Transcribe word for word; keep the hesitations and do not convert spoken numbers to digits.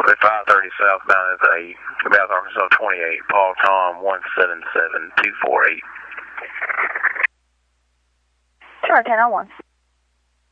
five thirty southbound is a Bath, Arkansas twenty-eight, Paul Tom one seven seven two four eight. Sure, ten oh one.